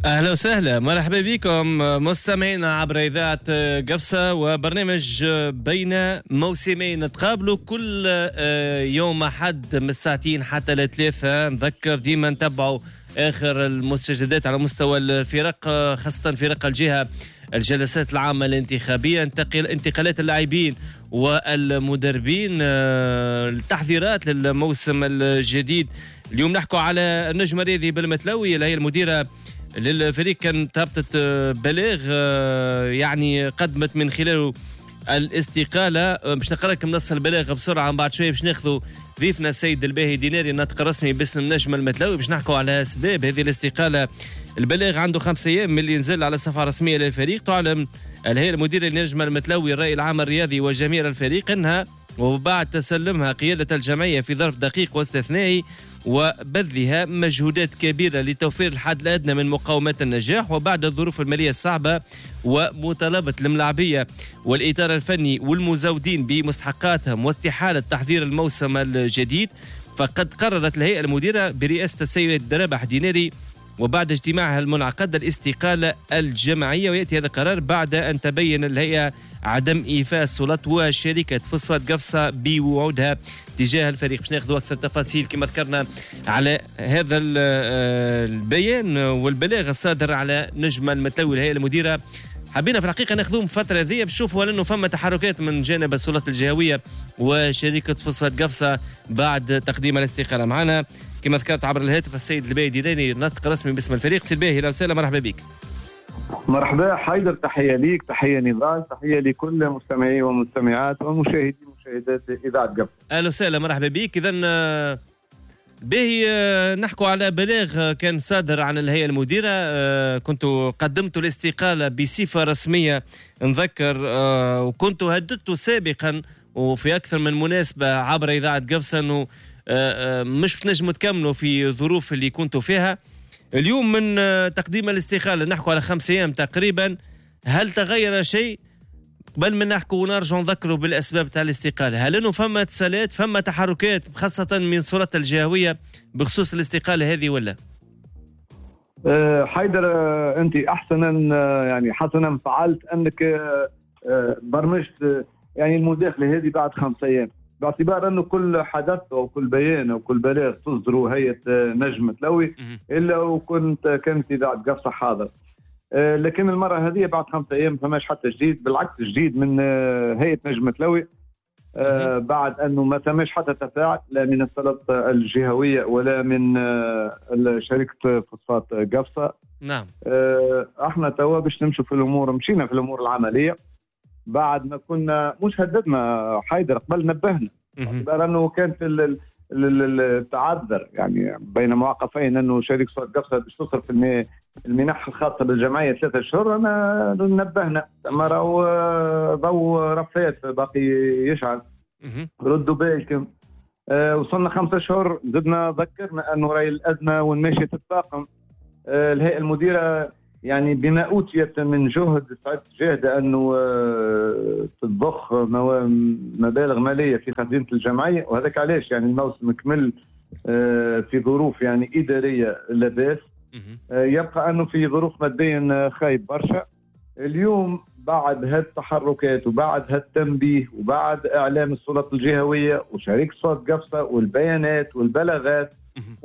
أهلا وسهلا، مرحبا بكم مستمعينا عبر إذاعة قفصة وبرنامج بين موسمين. نتقابلوا كل يوم أحد من الساعتين حتى لثلاثة. نذكر ديما نتبعوا آخر المستجدات على مستوى الفرق، خاصة فرق الجهة، الجلسات العامة الانتخابية، انتقالات اللاعبين والمدربين، التحذيرات للموسم الجديد. اليوم نحكوا على النجمة رياضي بالمتلوي اللي هي المديرة للفريق، كانت هبطت بلاغ يعني قدمت من خلاله الاستقالة. باش نقرأ لكم نص البلاغ بسرعة، من بعد شوية باش ناخذوا ضيفنا السيد الباهي ديناري، ناطق رسمي باسم النجم المتلوي، باش نحكوا على أسباب هذه الاستقالة. البلاغ عنده 5 أيام من اللي نزل على الصفحة الرسمية للفريق. تعلم الهيئة المديرة للنجم المتلوي الرأي العام الرياضي وجماهير الفريق انها وبعد تسلمها قيادة الجمعية في ظرف دقيق واستثنائي وبذلها مجهودات كبيرة لتوفير الحد الأدنى من مقاومة النجاح، وبعد الظروف المالية الصعبة ومطالبة الملاعبية والإطار الفني والمزودين بمستحقاتهم واستحالة تحضير الموسم الجديد، فقد قررت الهيئة المديرة برئاسة السيد رابح ديناري وبعد اجتماعها المنعقد الاستقالة الجماعية. ويأتي هذا القرار بعد أن تبين الهيئة عدم إيفاء السلطات وشركة فوسفات قفصة بوعودها تجاه الفريق. باش ناخذ أكثر تفاصيل كما ذكرنا على هذا البيان والبلاغ الصادر على نجم المتلوي الهيئة المديرة. حبينا في الحقيقة ناخذوهم فترة ذي بشوفوا لأنه فما تحركات من جانب السلطات الجهوية وشركة فوسفات قفصة بعد تقديم الاستقالة. معنا كما ذكرت عبر الهاتف السيد الباهي ديناري، ناطق رسمي باسم الفريق. سيد الباهي، اهلا وسهلا، مرحبا بك. مرحبا حيدر، تحية ليك، تحية نضال، تحية لكل مستمعي ومستمعات ومشاهدي ومشاهدات إذاعة قفصة. أهلا وسهلا، مرحبا بك. إذن باهي نحكوا على بلاغ كان صادر عن الهيئة المديرة، كنتوا قدمتوا الاستقالة بصفة رسمية نذكر، وكنتوا هددتوا سابقا وفي أكثر من مناسبة عبر إذاعة قفصة أنه مش تنجموا تكملوا في ظروف اللي كنتوا فيها. اليوم من تقديم الاستقالة نحكوا على 5 أيام تقريبا، هل تغير شيء؟ قبل من نحكوا ونرجع نذكروا بالأسباب تاع الاستقالة، هل أنه فما اتصالات، فما تحركات خاصة من السلطة الجهوية بخصوص الاستقالة هذه ولا؟ حيدر، أنت حسنا فعلت أنك برمجت يعني المداخلة هذه بعد 5 أيام، باعتبار أنه كل حدث أو كل بيان أو كل بلاغ تصدره هيئة نجم متلوي إلا وكانت إذاعة قفصة حاضر. لكن المرة هذه بعد 5 أيام فماش حتى جديد، بالعكس جديد من هيئة نجم متلوي، بعد أنه ما تماش حتى تفاعل لا من السلطة الجهوية ولا من شركة فوسفات قفصة. نعم. احنا توا باش نمشوا في الأمور، مشينا في الأمور العملية بعد ما كنا مش هددنا حيدر، قبل نبهنا باعتبار أنه كانت التعذر يعني بين مواقفين، أنه شركة فوسفات قفصة باش تصرف المنح الخاصة بالجمعية 3 أشهر. أنا نبهنا ما راهو ضوء رفات باقي يشعل، ردوا بالكم. وصلنا 5 أشهر، زدنا ذكرنا أنه راي الأزمة والماشية الطاقم. الهيئة المديرة يعني بما أوتيت من جهد جاهدة أنه تضخ مبالغ مالية في خزينة الجمعية، وهذاك علاش يعني الموسم كمل في ظروف يعني إدارية لا بأس. يبقى أنه في ظروف ماديا خايب برشا. اليوم بعد هالتحركات وبعد هالتنبيه وبعد إعلام السلطة الجهوية وشركة فوسفات قفصة والبيانات والبلاغات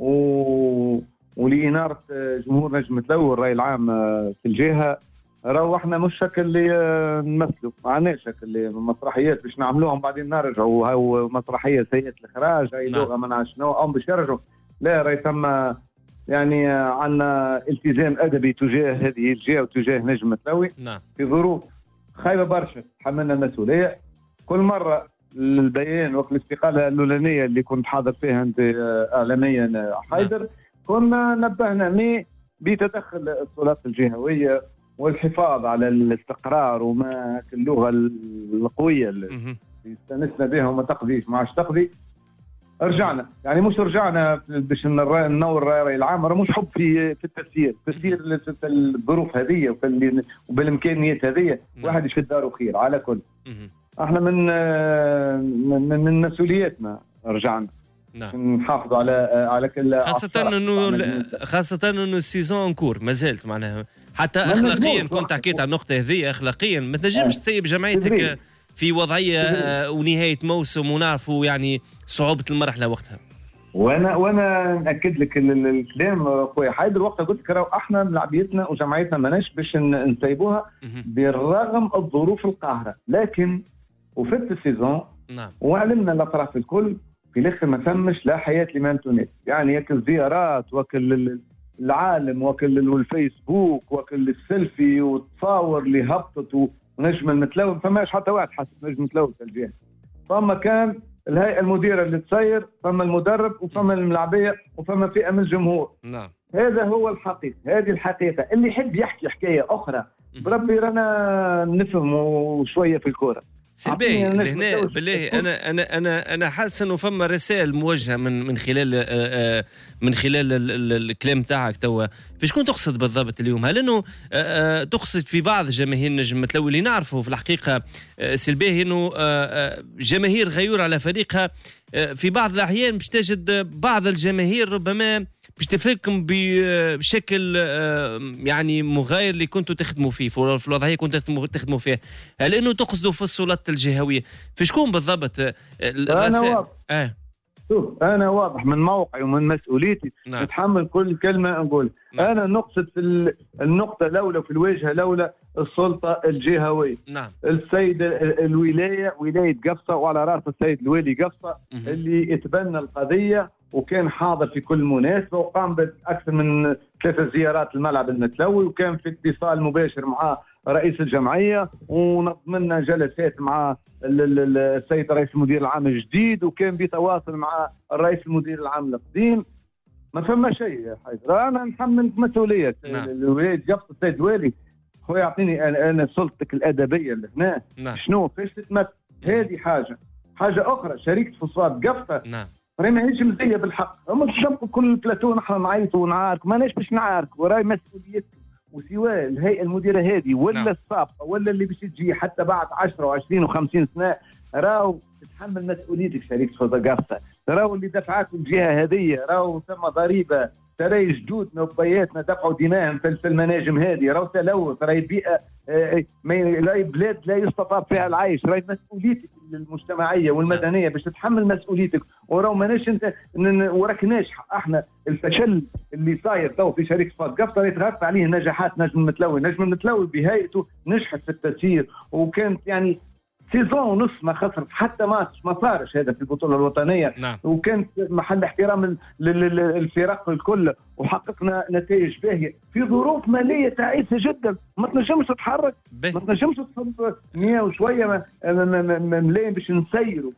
ولإنارة جمهور نجم متلوي والرأي العام في الجهة، راهو احنا مش شكل اللي نمثلوا، معنا شكل اللي مسرحيات باش نعملوهم بعدين نرجعوا، هاو مسرحية سيئة الإخراج، هاي لغة ما نعرفش شنو أو باش يرجعوا. لا، راهي ثم يعني عندنا التزام أدبي تجاه هذه الجهة وتجاه نجم متلوي. نعم. في ظروف خايبة برشا تحملنا المسؤولية. كل مرة البيان وقت الاستقالة الأولانية اللي كنت حاضر فيها أنت إعلاميا حيدر، كنا نبهنا بتدخل السلطات الجهوية والحفاظ على الاستقرار وما اللغة القوية اللي استنسنا بها وما تقضيش ما عادش تقضي. رجعنا يعني مش رجعنا باش ننور الرأي العام، راه مش حب في التفسير في الظروف هذه وبالامكانيات هذه واحد يشد داره خير. على كل احنا من مسؤولياتنا رجعنا، نعم. نحافظوا على كل خاصة انه السيزون كور ما زالت معناها حتى اخلاقيا كنت حكيت عن النقطة هذه اخلاقيا ما تنجمش تسيب جمعيتك في وضعية ونهاية موسم ونعرفوا يعني صعوبة المرحلة وقتها. وانا ناكد لك الكلام خويا حيدر وقتها قلت لك راهو احنا لعبيتنا وجمعيتنا ماناش باش نسيبوها بالرغم الظروف القاهرة، لكن وفت السيزون نعم وعلمنا الاطراف الكل في الاخر ما ثمش لا حياه لمن تونس، يعني ياك الزيارات وكل العالم وكل الفيسبوك وكل السيلفي والتصاور اللي هبطت ونجم المتلون فماش حتى واحد حسب نجم متلون الجهه. فما كان الهيئه المديره اللي تسير، فما المدرب وفما الملاعبيه وفما فئه من الجمهور. نعم هذا هو الحقيقه، هذه الحقيقه. اللي يحب يحكي حكايه اخرى بربي رانا نفهم شويه في الكوره. سلبي لهنا بالله انا حاسس انه فما رسائل موجهه من خلال الكلام تاعك توا. فاش كنت تقصد بالضبط اليوم؟ هل انه تقصد في بعض جماهير نجم متلوي اللي نعرفه في الحقيقه سلبي انه جماهير غيور على فريقها في بعض الاحيان باش تجد بعض الجماهير ربما باش تفكم بشكل يعني مغاير اللي كنتوا تخدموا فيه في الوضعيه كنتوا تخدموا فيه. هل انه تقصدوا في السلطات الجهويه في شكون بالضبط الرسائل؟ شوف انا واضح من موقعي ومن مسؤوليتي نعم. نتحمل كل كلمه نقول. نعم. انا نقصد في النقطه الاولى في الواجهه الاولى السلطه الجهويه. نعم. السيد الولايه ولايه قفصه وعلى راس السيد الوالي قفصه اللي اتبنى القضيه وكان حاضر في كل مناسبه وقام باكثر من 3 زيارات الملعب المتلوي وكان في اتصال مباشر مع رئيس الجمعيه ونظمنا جلسات مع السيد رئيس المدير العام الجديد وكان بيتواصل مع الرئيس المدير العام القديم. ما فما شيء يا حيدر، انا نتحمل مسؤوليه. نعم. الولايه قفص السيد الوالي خويا يعطيني انا سلطتك الادبيه اللي هنا. نعم. شنو فاش تتمثل هذه حاجه اخرى. شركه فوسفات قفصه نعم راهي ماهيش مزيه بالحق. هم تشبكوا كل بلاتون احنا نعيطوا ونعارك ماناش باش نعارك وراي مسؤوليتكم. وسواء الهيئه المديره هذه ولا نعم. السابقه ولا اللي باش تجي حتى بعد 10 و20 و50 سنه راهو تتحمل مسؤوليتك. شركه فوسفات قفصه راهو اللي دفعات الجهه هذه راهو ثم ضريبه تراي جدودنا وبياتنا دفعوا دماءهم في المناجم هذه. راهو تلوث راهي بيئه راهي بلاد لا يستطاع فيها العيش. راهي مسؤوليتك المجتمعيه والمدنيه باش تتحمل مسؤوليتك. وراهو ماناش انت وراك ناجح. احنا الفشل اللي صاير تو في شركه فوسفات قفصه يتغطى عليه نجاحات نجم المتلوي. نجم المتلوي بهيئته نجحت في التسيير وكانت يعني سيزون ونص ما خسرت حتى ما صارش هذا في البطوله الوطنيه. نعم. وكانت محل احترام الفرق الكل وحققنا نتائج باهيه في ظروف ماليه تعيسه جدا. ما تنجمش تتحرك ما تنجمش تصب 100 وشويه ملايين باش نسيروا.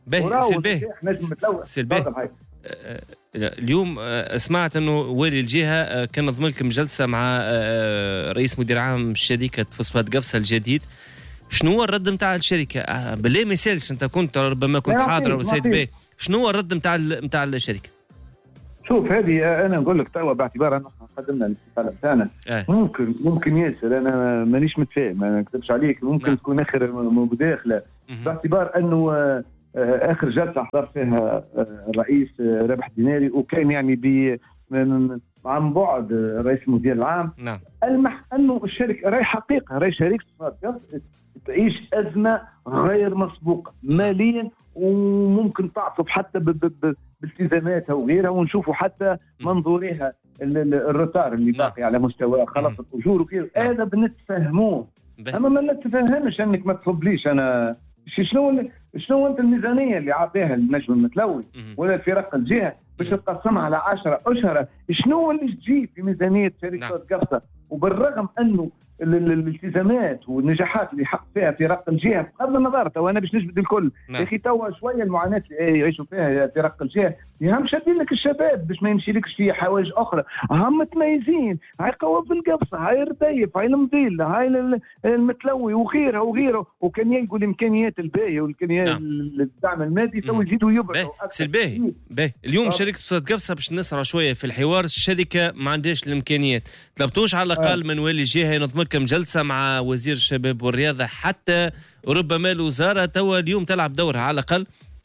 سلبي اليوم سمعت انه والي الجهه كان نظم لكم جلسه مع رئيس مدير عام شركه فوسفات قفصه الجديد. شنو هو الرد نتاع الشركه؟ بالله ما يسالش انت كنت ربما كنت حاضر وسيد بيه. شنو هو الرد نتاع الشركه؟ شوف هذه انا نقول لك توا باعتبار ان احنا قدمنا الاستقاله بتاعنا ممكن ياسر. انا مانيش متفاهم ما نكذبش عليك. ممكن تكون اخر مداخله باعتبار انه اخر جلسه حضر فيها الرئيس رابح الديناري وكان يعني عن بعد رئيس المدير العام. نعم. المح انه الشركه راهي حقيقه راهي شركه تعيش ازمه غير مسبوقه ماليا وممكن تعصب حتى بالتزاماتها وغيرها ونشوفوا حتى منظورها الرتار اللي باقي على مستوى خلاص الاجور وكذا. هذا بنتفهموه. اما ما نتفهمش انك ما تطلبليش انا شنو انت الميزانيه اللي عطيها النجم المتلوي ولا الفرق الجهه باش تقسمها على 10 اشهر. شنو اللي تجي في ميزانيه شركه قفصه؟ وبالرغم انه الالتزامات والنجاحات اللي حق فيها فرق الجهه بغض النظر تو انا باش نجبد الكل يا اخي توا شويه المعاناه اللي يعيشوا فيها فرق الجهه هم شادين لك الشباب باش ما يمشيلكش في حوايج اخرى. هم متميزين. هاي قواب القفصه هاي الرديف هاي المضيله هاي المتلوي وغيره وكان يلقوا الامكانيات الباهيه والامكانيات الدعم المادي تو يزيدوا يبعدوا اكثر. باهي اليوم شركه فوسفات قفصه باش نسرع شويه في الحوار. الشركه ما عندهاش الامكانيات. طلبتوش على الاقل من والي الجهه ينظم لكم جلسه مع وزير الشباب والرياضه حتى ربما الوزاره توا اليوم تلعب دورها على الاقل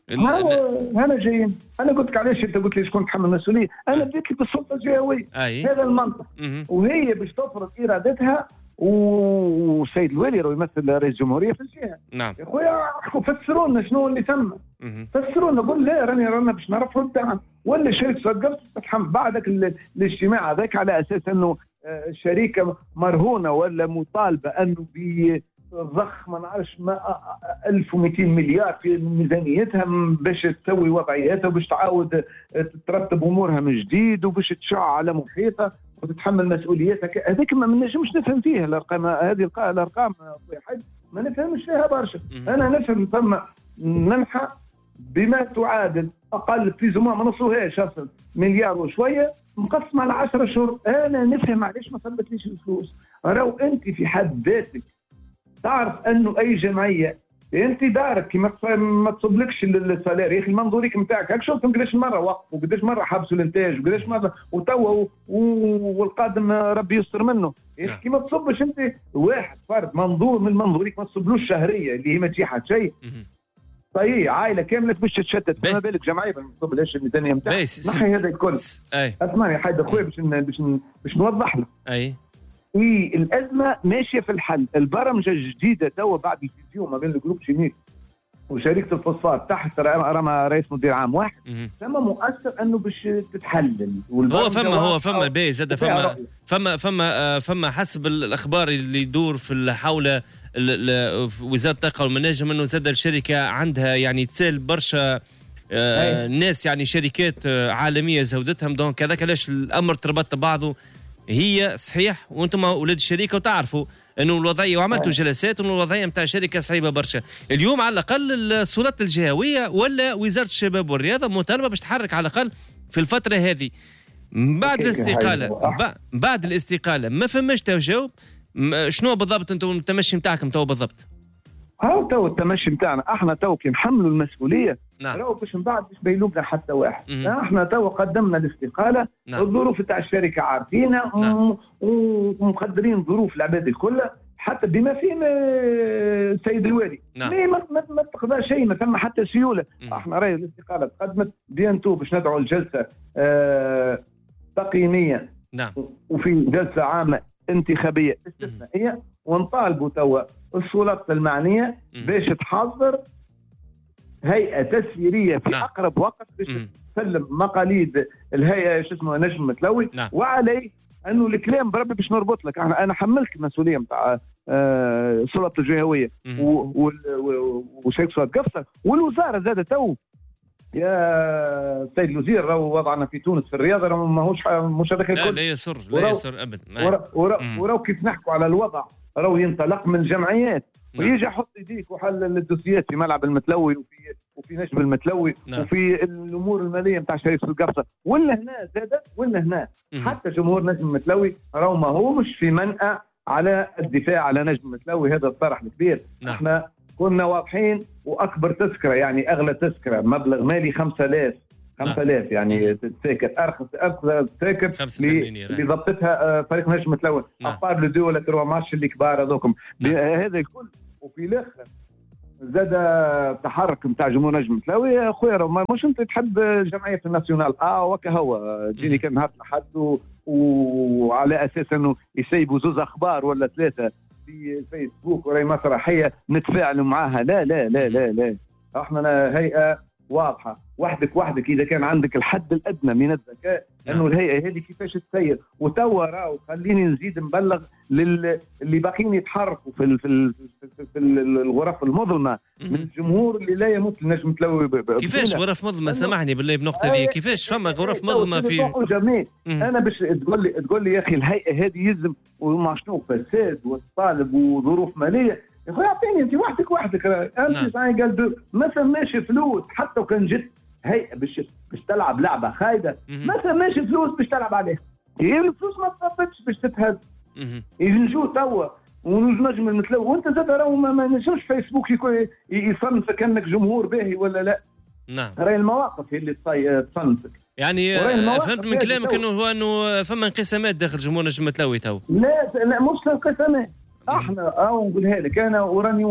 انا جاي، انا قلت لك علاش انت قلت لي شكون تحمل المسؤوليه، انا بديت لك بالسلطه الجهويه. هذا المنطق. وهي باش تفرض ارادتها، والسيد الوالي راه يمثل رئيس الجمهوريه في الجهه. نعم يا خويا فسروا لنا شنو اللي تم، فسروا لنا. قول لا رانا باش نعرفوا الدعم، ولا شركه صاد قبص تتحمل بعدك الاجتماع هذاك على اساس انه شركه مرهونه ولا مطالبه انه ضخ ما نعرفش 1200 مليار في ميزانيتها باش تسوي وضعياتها وباش تعاود ترتب امورها من جديد وباش تشع على محيطها وتتحمل مسؤولياتها. هذيك ما نجمش نفهم فيها الارقام هذه، الارقام اخويا حاج ما نفهمش فيها برشا. انا نفهم ثم منحه بما تعادل اقل في زمان ما نصوهاش اصلا مليار وشويه مقسمه على 10 شهور. انا نفهم علاش ما صبتليش الفلوس. راهو انت في حد ذاتك تعرف انه اي جمعيه انت دارك ما تصبلكش السالير يا اخي. المنظوريك نتاعك هاك شفتهم قداش مره وقفوا وقداش مره حبسوا الانتاج وقداش مره وتوا والقادم ربي يستر منه يا اخي. ما تصبش انت واحد فرد منظور من منظوريك ما تصبلوش شهريه اللي هي ما تجي حتى شيء. طيب عائله كامله باش تتشتت، فما بالك جمعيه ما تصبلهاش الميزانيه نتاعها. نحي هذا الكل. اسمعني حاجه اخويا باش نوضح لك. الازمه ماشيه في الحل. البرمجه الجديده توا بعد الفيزيو ما بين الجروب شيميك وشركه الفوسفات تحت رمى رئيس مدير عام واحد ثم مؤثر انه باش تتحلل. هو فما باهي زاد فما حسب الاخبار اللي يدور في حول وزاره الطاقه والمناجم انه زاد الشركه عندها يعني تسال برشا ناس يعني شركات عالميه زودتهم. دونك هذاك علاش الامر تربط بعضه. هي صحيح وانتم اولاد الشركه وتعرفوا انه الوضعيه وعملتوا جلسات انه الوضعيه نتاع الشركه صعيبه برشا. اليوم على الاقل السلطات الجهويه ولا وزاره الشباب والرياضه مطالبه باش تحرك على الاقل في الفتره هذه بعد الاستقاله ما فماش تجاوب. شنو بالضبط انتم التمشي نتاعكم تو بالضبط؟ تو التمشي نتاعنا احنا تو كي نحملوا المسؤوليه نعم. راهو باش من بعد باش بيلوبنا حتى واحد. احنا تو قدمنا الاستقاله. نعم. الظروف تاع الشركه عارفينها. نعم. ومقدرين ظروف العباد الكل حتى بما فيهم السيد الوالي. نعم. ما تقضى شيء ما ثم حتى سيوله. احنا راهي الاستقاله تقدمت بيانتو باش ندعوا الجلسه تقييميه. نعم. وفي جلسه عامه انتخابيه استثنائيه ونطالبوا توا السلطات المعنيه باش تحضر هيئه تسييريه في اقرب وقت باش تسلم مقاليد الهيئه شو اسمه نجم متلوي. وعلي انه الكلام بربي باش نربط لك انا حملت المسؤوليه نتاع السلطه الجهويه وشركه صاد قبصه والوزاره زاد تو يا السيد الوزير راهو وضعنا في تونس في الرياضه راه ماهوش مش هذاك الكل. لا يسر ابدا. وراو كيف نحكوا على الوضع راهو ينطلق من الجمعيات. ويجي حط يديك وحل الدوسيات في ملعب المتلوي وفي نجم المتلوي. وفي الامور الماليه نتاع شركه القبصه ولا هنا زادت ولا هنا. حتى جمهور نجم المتلوي راهو ما هو مش في منأى على الدفاع على نجم المتلوي. هذا الطرح الكبير. احنا كنا واضحين واكبر تذكره يعني اغلى تذكره مبلغ مالي 5000 يعني تذاكر ارخص تذاكر اللي ضبطتها فريق نجم متلون ابار لو دو ولا تروا ماتش اللي كبار هذوكم. هذا الكل وفي الاخر زاد تحرك نتاع جمهور نجم متلوي. يا خويا مش انت تحب جمعيه الناسيونال وكا هو تجيني كان نهار حد وعلى اساس انه يسيبوا زوز اخبار ولا ثلاثه في فيسبوك وراي مسرحيه نتفاعلوا معاها. لا لا لا لا لا. احنا هيئه واضحه وحدك اذا كان عندك الحد الادنى من الذكاء انه الهيئه هذه كيفاش تسير. وتوا راهو خليني نزيد نبلغ اللي باقيين يتحركوا في الغرف المظلمه من الجمهور اللي لا يمت لنجم تلوي. كيفاش غرف مظلمه؟ سامحني بالله بنقطه ذي. كيفاش فما غرف مظلمه في انا باش تقول لي يا اخي الهيئه هذه يلزم وما شنو فساد وطالب وظروف ماليه. يا اخويا اعطيني انت وحدك انت قال ما فماش فلوس حتى وكان جت هيئه باش تلعب لعبه خايده ما فماش فلوس باش تلعب عليها. هي الفلوس ما تصبتش باش تتهز. ينجو توا ونجم المتلوي وانت زاد راهو ما نجمش فيسبوك يصنفك كانك جمهور باهي ولا لا. نعم. راهي المواقف هي اللي تصنفك. يعني فهمت من كلامك انه فما انقسامات داخل جمهور نجم متلوي تو. لا مش انقسامات. احنا نقولها لك انا وراني واضح.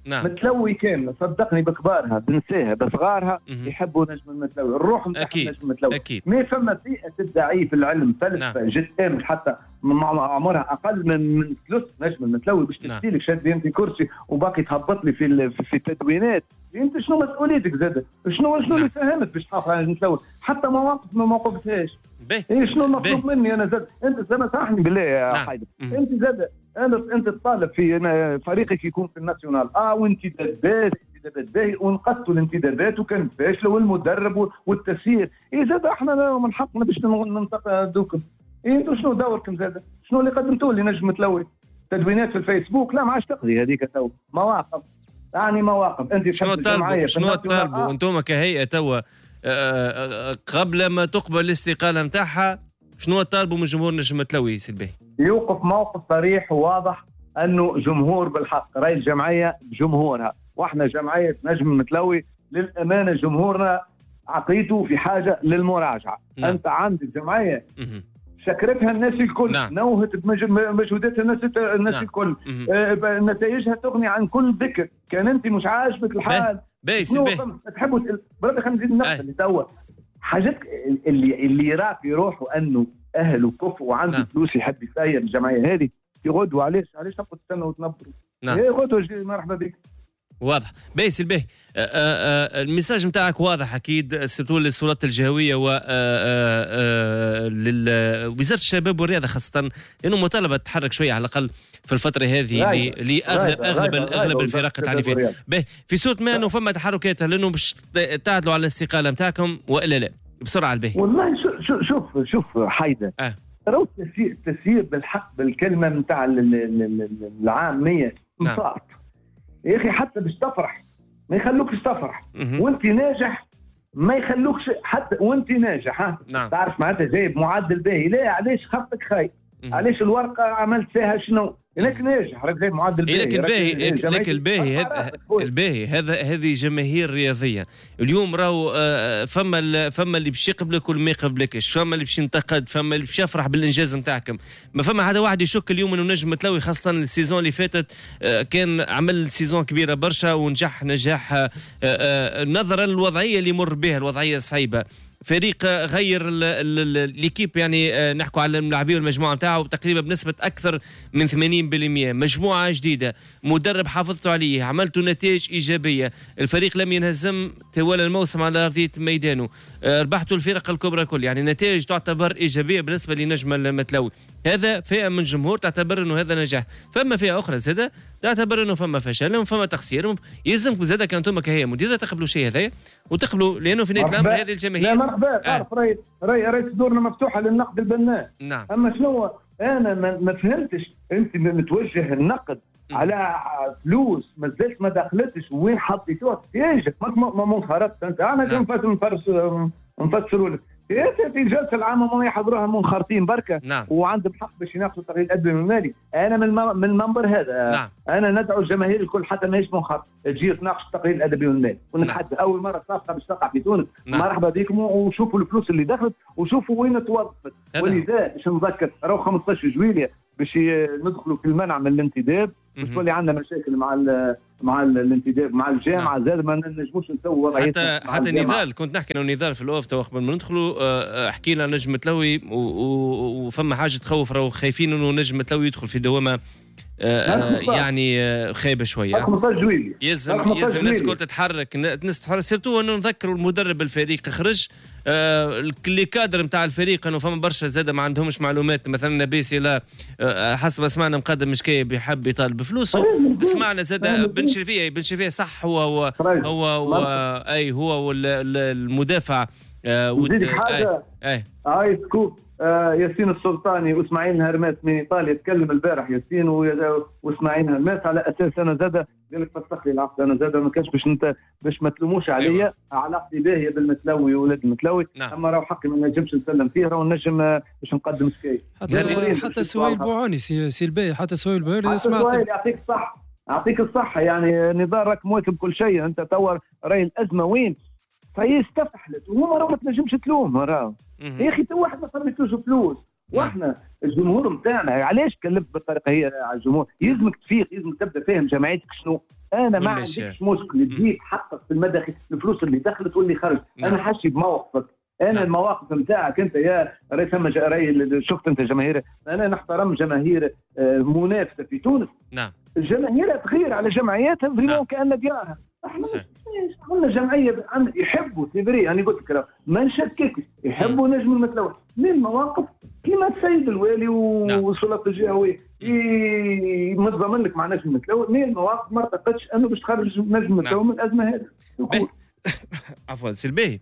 نعم. متلوي كامله صدقني، بكبارها بنساها بصغارها يحبوا نجم المتلوي، الروح نتاع نجم المتلوي. ما فما فئه تدعي في العلم فلسفه جد حتى عمرها اقل من ثلث نجم المتلوي باش تحكي لك شاد انت كرسي وباقي تهبط لي في التدوينات. انت شنو مسؤوليتك زاد؟ شنو اللي ساهمت باش تحافظ على المتلوي؟ حتى مواقف ما وقفتهاش. شنو المطلوب مني انا زاد؟ انت زاد سامحني بالله يا حيدر، انت زاد انت تطالب في فريقك يكون في الناسيونال وانتدابات باهي ونقصوا الانتدابات وكانت فاشله والمدرب والتسيير. زاد احنا من حقنا باش ننتقدوكم. انتوا شنو دوركم زاد؟ شنو اللي قدمتوه لنجم متلوي؟ تدوينات في الفيسبوك لا ما عادش تقضي هذيك تو مواقف، يعني مواقف. انت شنو تطالبوا انتم كهيئه توا قبل ما تقبل الاستقاله نتاعها؟ شنو طالبوا من جمهور نجم متلوي سلبي؟ يوقف موقف صريح وواضح انه جمهور بالحق، راي الجمعيه بجمهورها، واحنا جمعيه نجم متلوي للامانه جمهورنا عقيدته في حاجه للمراجعه. انت عندك جمعيه شكرتها الناس الكل، نوهت بمجهوداتها الناس الكل، نتائجها تغني عن كل ذكر. كان انت مش عاجبك الحال تحبوا برد خلينا نزيد النقطه اللي توا حاجات اللي يرى في روحه انه اهل وكف وعنده فلوس يحب يسير الجمعيه هذه يغدوا. علاش تبقوا تستنوا وتنبروا؟ غدوا مرحبا بك. واضح. باهي الباهي الميساج نتاعك واضح اكيد، سيرتو للسلطات الجهويه و لوزاره الشباب والرياضه خاصه، لانه مطالبه تتحرك شويه على الاقل في الفتره هذه اللي اغلب الفرق تعاني فيها. باهي في صوره ما انه فما تحركات لانه باش تعدلوا على الاستقاله نتاعكم والا لا بسرعه الباهي. والله شوف حيدر راهو التسيير بالحق بالكلمه نتاع العاميه صارت يا اخي، حتى باش تفرح ما يخلوكش تفرح وانت ناجح، ما يخلوكش حتى وانت ناجح تعرف معناتها جايب معدل باهي. لا علاش خطك خايب؟ علاش الورقه عملت فيها شنو؟ لك ناجح راك جايب معدل باهي. لكن الباهي هذه جماهير رياضيه. اليوم راهو فما اللي باش يقبلك واللي ما يقبلكش، فما اللي باش ينتقد، فما اللي باش يفرح بالانجاز نتاعكم. ما فما حدا واحد يشك اليوم انه نجم متلوي خاصه السيزون اللي فاتت كان عمل سيزون كبيره برشا ونجح نجاح نظرا للوضعيه اللي مر بها، الوضعيه الصعيبه. فريق غير ليكيب يعني نحكوا على الملاعبين والمجموعه نتاعو تقريبا بنسبه اكثر من 80%، مجموعه جديده، مدرب حافظتوا عليه، عملتوا نتائج ايجابيه، الفريق لم ينهزم طوال الموسم على ارضيه ميدانه، ربحتوا الفرق الكبرى كل، يعني نتائج تعتبر ايجابيه بالنسبه لنجم المتلوي. هذا فئه من الجمهور تعتبر انه هذا نجاح، فما فئه اخرى زاده تعتبر انه فما فشل وفما تقصير. يلزمكم زاده كنتم كهيئه مديره تقبلوا شيء هذايا وتقبلوا، لانه في نهايه الامر هذه الجماهير. لا مرحبا، تعرف راي صدورنا مفتوحه للنقد البناء. نعم. اما شنو انا ما فهمتش، انت متوجه النقد على فلوس ما زالت ما دخلتش وين حطيتوها تيجك ما خرجت انت. انا نفسروا لك في الجلسه العامه ما يحضروها منخرطين بركه. نعم. وعندهم حق باش يناقشوا التقرير الادبي المالي. انا من المنبر هذا. نعم. انا ندعو الجماهير الكل حتى ماهيش منخرط تجي تناقش التقرير الادبي والمالي ونتحدث. نعم. اول مره صافقه باش تقع في تونس. نعم. مرحبا بكم وشوفوا الفلوس اللي دخلت وشوفوا وين توظفت. ولذا باش نذكر راهو 15 جويلية باش ندخلوا في المنع من الانتداب، باش تولي عندنا مشاكل مع الانتداب مع الجامعه. زاد ما نجموش نسووا وضعيتنا حتى نضال. كنت نحكي انه نضال في الاوف تو قبل ما ندخلوا حكينا نجم متلوي وفما حاجه تخوف، راهو خايفين انه نجم متلوي يدخل في دوامه يعني خايبه شويه. 15 جويلية يلزم الناس الكل تتحرك، الناس تتحرك. سيرتو انه نذكروا المدرب الفريق خرج اللي كادر نتاع الفريق انه فما برشا زاده ما عندهمش معلومات. مثلا نبيسي لا حسب سمعنا مقدم مشكايه بيحب يطالب بفلوسه. سمعنا زاده بن شرفيه صح هو والمدافع هاي سكوب ياسين السلطاني واسماعيل هرماس من ايطاليا تكلم البارح ياسين واسماعيل هرماس على اساس انا زاده قال لك فسخ لي العقد. انا زاده ما كانش باش ما تلوموش عليا. علاقتي باهيه بالمتلوي وولاد المتلوي. نعم. اما راهو حقي ما نجمش نسلم فيه، راهو نجم باش نقدم شكايه. حتى سهيل بوعاني سي الباهي، حتى سهيل بوعاني سمعت. يعطيك الصحه يعني نضال راك مواكب كل شيء. انت تور راي الازمه وين فهي استفحلت وهما راهو ما تنجمش تلوم. راهو يا اخي تو واحد ما صرفتوش فلوس واحنا الجمهور نتاعنا علاش كلمت بالطريقه هي على الجمهور؟ يلزمك تفيق، يلزمك تبدا فاهم جمعيتك شنو. انا ما عنديش مشكل تجي تحقق في المداخل الفلوس اللي دخلت واللي خرجت. انا حاشي بموقفك. انا المواقف نتاعك انت يا راي شفت انت جماهير، انا نحترم جماهير منافسه في تونس. نعم. الجماهير تغير على جمعياتها فريمون كأن ديارها. احنا عندنا جمعيه يحبوا سيبري، يعني قلت لك ما نشككش، يحبوا نجم المتلوي من المواقف كيما السيد الوالي والسلطه الجهويه متضمن لك مع نجم المتلوي، من المواقف ما اعتقدش انه باش تخرج نجم المتلوي من الازمه هذه. عفوا سلبي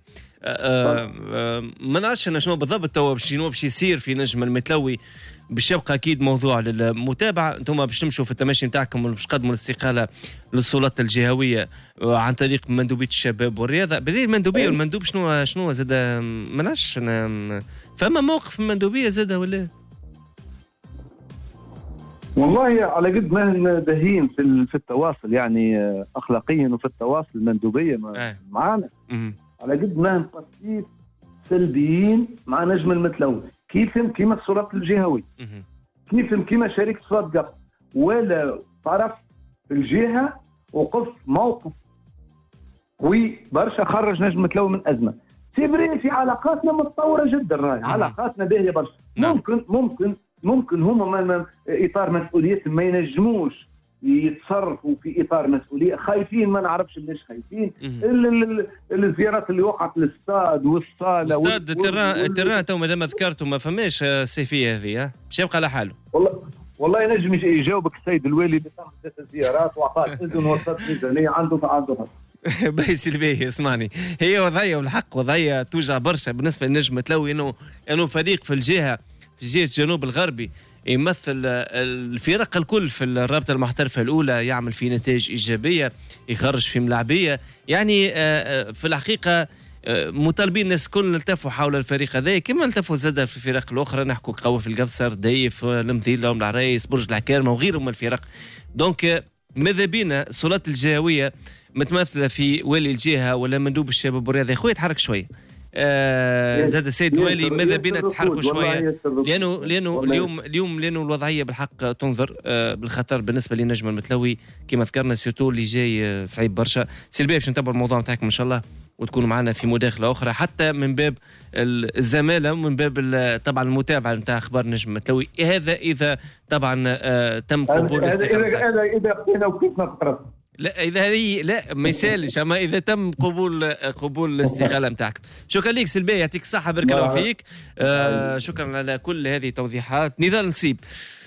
ما نعرفش انا شنو بالضبط شنو باش يصير في نجم المتلوي، باش يبقى اكيد موضوع للمتابعه. انتم باش تمشوا في التمشي نتاعكم باش تقدموا الاستقاله للسلطه الجهويه عن طريق مندوبيه الشباب والرياضه. بدي المندوبيه والمندوب شنو زاد ما نعرفش فما موقف المندوبيه زاد ولا؟ والله على قد ما دهين في التواصل يعني اخلاقيا وفي التواصل المندوبيه معانا على قد ما نقصيت سلبيين مع نجم المتلوي. كيما السلطه الجهويه، كيما شركه صوت قبص، ولا طرف في الجهه وقف موقف قوي برشا خرج نجم المتلوي من ازمه. سيبري في علاقاتنا متطوره جدا، علاقاتنا باهيه برشا. ممكن هما اطار مسؤوليتهم ما ينجموش يتصرفوا في اطار مسؤوليه، خايفين ما نعرفش ليش خايفين. الزيارات اللي وقعت للاستاد والصاله التران تو ما ذكرتوا ما فماش السيفيه هذه باش يبقى على حاله. والله ينجم يجاوبك السيد الوالي اللي قام ب3 زيارات وعطاه اذن وصلت ميزانيه عنده باهي سلبي اسمعني، هي وضعيه والحق وضعيه توجع برشا بالنسبه للنجم متلوي انه فريق في الجهه الجنوب الغربي يمثل الفرق الكل في الرابطه المحترفه الاولى، يعمل في نتائج ايجابيه، يخرج في ملاعبيه. يعني في الحقيقه مطالبين الناس الكل نلتفوا حول الفريق هذا كما نلتفوا زاد في الفرق الاخرى، نحكوا قوي في القبصر، ضيف، المثيل، العريس، برج العكارمه وغيرهم من الفرق. دونك ماذا بينا السلطات الجهويه متمثله في والي الجهه ولا مندوب الشباب والرياضه يا خويا تحرك شويه. زاد السيد الوالي ماذا بينا تحركوا شويه، لانه اليوم لانه الوضعيه بالحق تنظر بالخطر بالنسبه لنجم المتلوي كما ذكرنا، سيرتو اللي جاي صعيب برشا. سلبي باش نتابعوا الموضوع نتاعكم ان شاء الله وتكونوا معنا في مداخله اخرى حتى من باب الزماله ومن باب طبعا المتابعه نتاع اخبار نجم المتلوي، هذا اذا طبعا تم قبول اذا اخذنا وكيفنا فقرات. لا اذا لا ما يسالش، اما اذا تم قبول الاستقاله نتاعك. شكرا لك سلبي، يعطيك الصحه، بارك الله فيك. شكرا على كل هذه التوضيحات. نضال نصيب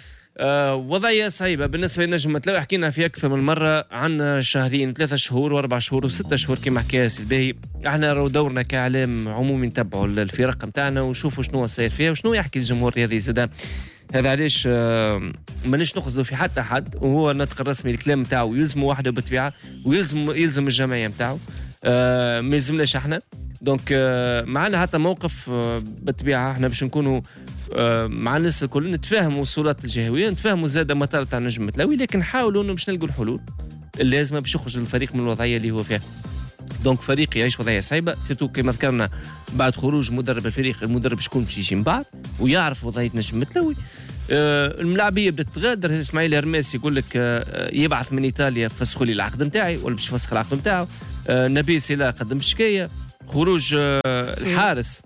وضعيه صعيبه بالنسبه لنجم المتلوي، حكينا في اكثر من مره عن شهرين 3 شهور و4 شهور و6 شهور كما حكى سلبي. احنا راهو دورنا كاعلام عمومي نتبعوا الفرق نتاعنا ونشوفوا شنو صاير فيها وشنو يحكي الجمهور الرياضي زاد. هذا علاش مانيش نقصدوا في حتى حد، وهو النطق الرسمي الكلام نتاعو يلزم وحده بالطبيعه ويلزم الجمعيه نتاعو، ما يلزمناش احنا. دونك معنا حتى موقف بالطبيعه احنا باش نكونوا مع الناس الكل نتفاهموا السلطات الجهويه، نتفاهموا زاده مطالب تاع نجم المتلوي، لكن نحاولوا انه باش نلقوا الحلول اللازمه باش يخرج الفريق من الوضعيه اللي هو فيها. دونك فريق يعيش وضعيه صعيبه سيتو كما ذكرنا بعد خروج مدرب الفريق، المدرب شكون باش يجي من بعد ويعرف وضعيه نجم المتلوي. الملاعبيه بدات تغادر. اسماعيل هرماسي يقول لك يبعث من ايطاليا فسخوا لي العقد نتاعي ولا باش يفسخ العقد نتاعو. نبيل سلا قدم شكايه. خروج الحارس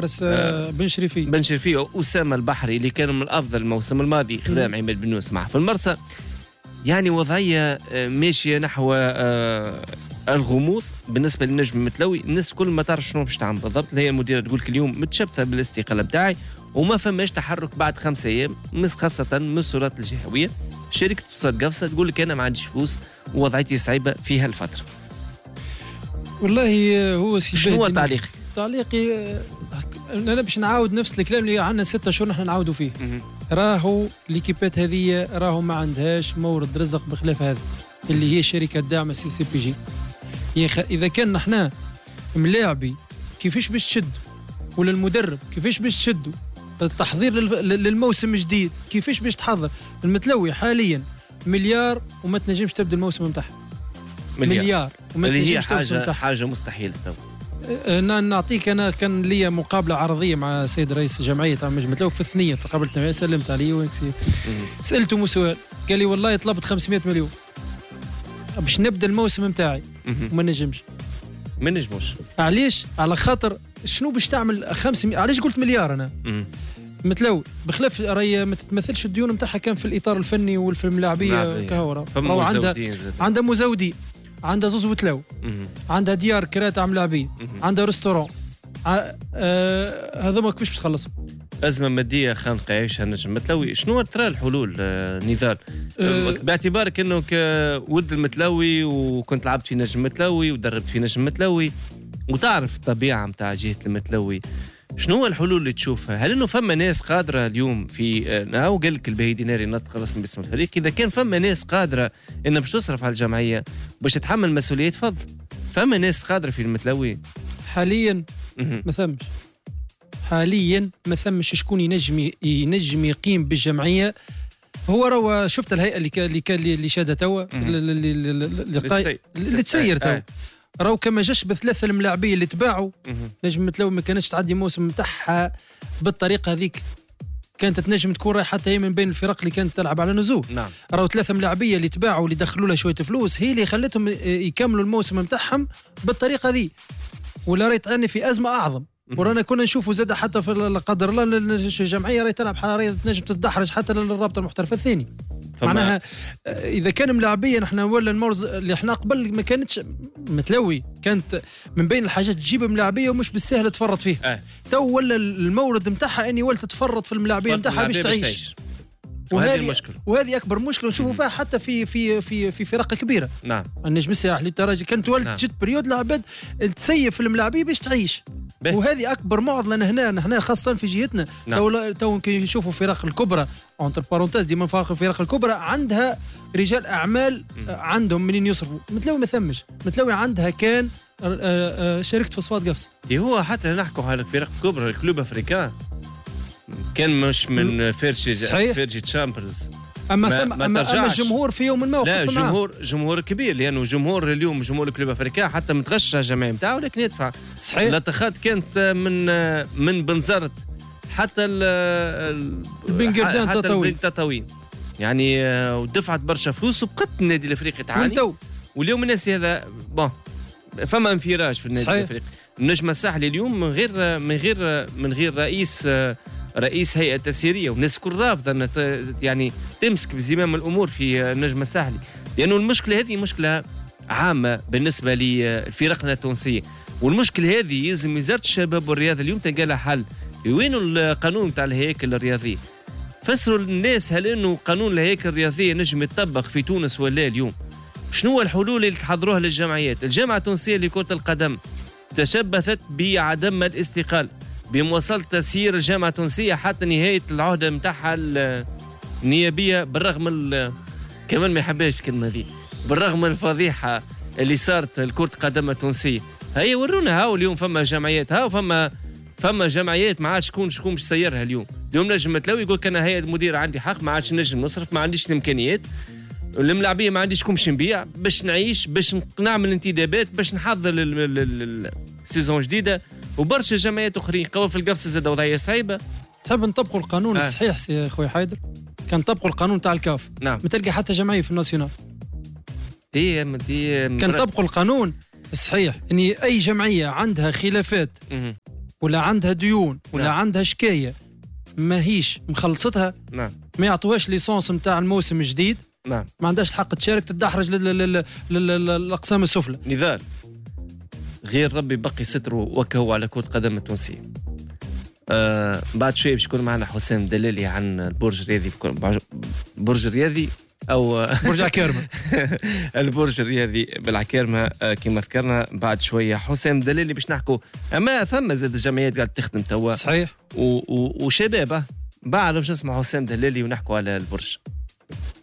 بن شريفيه اسامه البحري اللي كان من الافضل الموسم الماضي خدام عماد بن يوسف معه في المرسى. يعني وضعيه ماشيه نحو الغموض بالنسبه للنجم المتلوي. الناس كل ما تعرف شنو باش تعمل بالضبط. هي المديره تقول لك اليوم متشبثه بالاستقاله نتاعي وما فماش تحرك بعد 5 ايام خاصه من السلطات الجهويه. شركه صوت قبصه تقول لك انا ما عنديش فلوس ووضعيتي صعيبه في هالفتره. والله هو شنو تعليقي انا باش نعاود نفس الكلام اللي عندنا 6 شهور نحن نعاودوا فيه. راهو ليكيبات هذه راهو ما عندهاش مورد رزق بخلاف هذا اللي هي شركه دعم سي بي جي. اذا كان نحن ملاعبي كيفاش باش تشد ولا المدرب كيفاش باش تشدوا التحضير للموسم الجديد كيفاش باش تحضر. المتلوي حاليا مليار وما تنجمش تبدا الموسم نتاعها. مليار وما تنجمش تبدا حاجه مستحيله. نعطيك انا كان لي مقابله عرضيه مع سيد رئيس جمعيه مجمع متلو في الثنيه، تقابلتنا سلمت عليه سالته سؤال، قال لي والله طلبت 500 مليون باش نبدا الموسم نتاعي وما نجمش. ما نجموش علاش؟ على خاطر شنو باش تعمل 500؟ علاش قلت مليار انا؟ متلو بخلاف راهي ما تتمثلش الديون نتاعها كان في الاطار الفني وفي الملاعبيه كهورا، عندها مزودين، عندها زوز وتلو، عندها ديار كرات عم لاعبين، عندها ريستورون، هذوما كيفاش تخلص؟ أزمة مادية خانقة يعيشها نجم متلوي. شنو ترى الحلول نضال؟ باعتبارك أنه ولد المتلوي وكنت لعبت في نجم متلوي ودربت في نجم متلوي وتعرف الطبيعة متاع جهة المتلوي، شنو هو الحلول اللي تشوفها؟ هل انه فما ناس قادره اليوم في او قال لك البهي ديناري نطق رسمي باسم الفريق، اذا كان فما ناس قادره انها باش تصرف على الجمعيه باش تتحمل مسؤوليات فضل، فما ناس قادره في المتلوي حاليا ما ثمش. حاليا ما ثمش شكون ينجم يقيم بالجمعيه. هو روا شفت الهيئه اللي شادت توا اللي تسير توا راهو كما جاش بثلاثه الملاعبيه اللي تباعوا نجم متلوي ما كانتش تعدي موسم نتاعها بالطريقه هذيك، كانت تنجم تكون رايحه حتى هي من بين الفرق اللي كانت تلعب على نزول. نعم. راهو ثلاثه ملاعبيه اللي تباعوا واللي دخلوا لها شويه فلوس هي اللي خلتهم يكملوا الموسم نتاعهم بالطريقه ذي، ولا راهي تعني في ازمه اعظم. ورانا كنا نشوفوا زاد حتى في لا قدر الله الجمعيه راهي تلعب راهي تنجم تتدحرج حتى للرابطه المحترفه الثاني. معناها اذا كان ملاعبيه نحن ولا المورز اللي احنا قبل ما كانتش متلوي كانت من بين الحاجات تجيب ملاعبيه ومش بالسهل تفرط فيها. تو ولا المورد نتاعها اني ولت تفرط في الملاعبيه نتاعها باش تعيش. وهذه اكبر مشكله نشوفوا فيها حتى في فرق كبيره. نعم. النجم الساحلي الترجي كانت ولت جت بريود العباد تسيف في الملاعبيه باش تعيش. وهذه اكبر معضله هنا خاصه في جهتنا. تو كي نشوفوا فرق الكبرى اونتر بارونتاز ديما فرق الفرق الكبرى عندها رجال اعمال عندهم منين يصرفوا. متلوي ما ثمش، متلوي عندها كان شركه فوسفات قفص. هو حتى نحكوا على الفرق الكبرى الكلوب افريكان كان مش من فيرجي تشامبرز، اما الجمهور في يوم ما وقف معاه. جمهور كبير، لانه جمهور اليوم جمهور الكلوب افريكان حتى متغشى الجماعه نتاعو لكن يدفع. صحيح. لاتخاذ كانت من بنزرت حتى البن تطاوين يعني ودفعت برشا فلوس وبقت النادي الافريقي تعاني. واليوم الناس هذا فما انفراج في النادي الافريقي. النجم الساحلي اليوم من غير رئيس هيئة تسييرية، والناس كل رافضة أن يعني تمسك بزمام الأمور في النجم الساحلي، لأنه المشكلة هذه مشكلة عامة بالنسبة لفرقنا التونسية، والمشكلة هذه يلزم وزارة الشباب والرياضة اليوم تلقى لها حل. وينه القانون تاع الهياكل الرياضية؟ فسروا للناس هل إنه قانون الهياكل الرياضية نجم يتطبق في تونس ولا اليوم؟ شنو الحلول اللي تحضروها للجمعيات؟ الجامعة التونسية لكرة القدم تشبثت بعدم الاستقلال بمواصلة تسيير الجامعة التونسية حتى نهاية العهدة متاعها النيابية، بالرغم كمان ما يحبهاش الكلمة ذي، بالرغم من الفضيحة اللي صارت لكرة القدم التونسية. هيا ورونا هاو اليوم فما جمعيات، هاو فما جمعيات ما عادش شكون باش يسيرها اليوم نجم متلوي يقول كان هيئة المدير عندي حق، ما عادش نجم نصرف، ما عنديش الامكانيات، الملاعبيه ما عنديش كومش نبيع باش نعيش، باش نعمل انتدابات، باش نحضر السيزون جديده، وبرشا جمعيات اخرين قوى في القفص زاد وضعيه صعيبه. تحب نطبقوا القانون الصحيح سي خويا حيدر؟ كان نطبقوا القانون تاع الكاف. نعم. ما تلقى حتى جمعيه في الناسيونال دي كان نطبقوا القانون الصحيح، اني اي جمعيه عندها خلافات ولا عندها ديون ولا عندها شكايه ما هيش مخلصتها، نعم، ما يعطوهاش ليسونس نتاع الموسم الجديد، نعم، ما عندهاش الحق تشارك، تدحرج للاقسام السفلى. نضال غير ربي بقي ستره وكهو على كرة القدم التونسية. بعد شوي باش يكون معنا حسام دلالي عن البرج الرياضي، برج الرياضي او برج عكارمة البرج الرياضي بالعكارمة كما ذكرنا. بعد شوية حسام دلالي باش نحكوا، اما ثم زاد الجمعيات قاعد تخدم توا صحيح، وشباب بعد باش نسمع حسام دلالي ونحكوا على البرج.